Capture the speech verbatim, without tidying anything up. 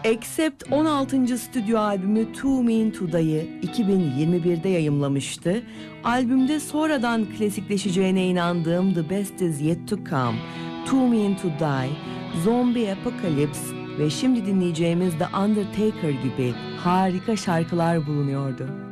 Accept on altıncı stüdyo albümü Two Mean to Die'yi iki bin yirmi birde yayımlamıştı. Albümde sonradan klasikleşeceğine inandığım The Best Is Yet To Come, Two Mean To Die, Zombie Apocalypse ve şimdi dinleyeceğimiz The Undertaker gibi harika şarkılar bulunuyordu.